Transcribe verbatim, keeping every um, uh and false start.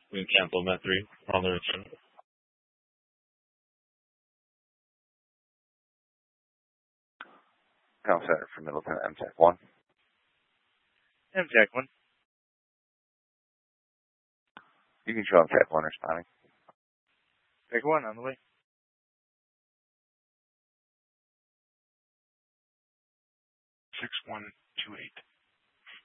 We can cancel Met three on the return. Call center for Middleton, M TEC one. M TEC one. You can show M TEC one responding. TEC one on the way. six one two eight.